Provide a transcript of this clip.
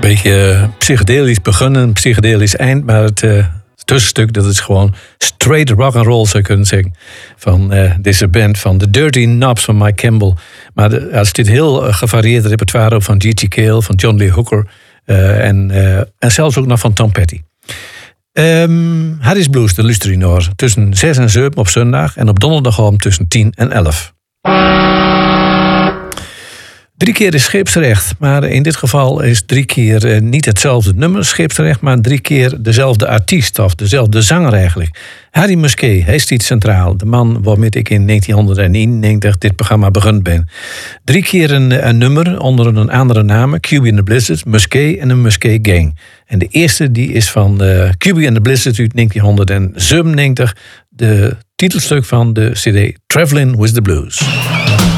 beetje psychedelisch begonnen, psychedelisch eind, maar het tussenstuk, dat is gewoon straight rock and roll, zou je kunnen zeggen, van deze band van The Dirty Knobs van Mike Campbell. Maar er zit heel gevarieerd repertoire op van G.G. Cale, van John Lee Hooker en zelfs ook nog van Tom Petty. Harry's Blues, de luisteraar, tussen 6 en 7 op zondag en op donderdag tussen 10 en 11. 3 keer is scheepsrecht, maar in dit geval is 3 keer niet hetzelfde nummer scheepsrecht, maar 3 keer dezelfde artiest of dezelfde zanger eigenlijk. Harry Musquet, hij staat centraal. De man waarmee ik in 1991 dit programma begonnen ben. 3 keer een nummer onder een andere naam, QB and the Blizzard, Musquet en de Musquet Gang. En de eerste die is van QB and the Blizzard uit 1997, de titelstuk van de CD Traveling with the Blues.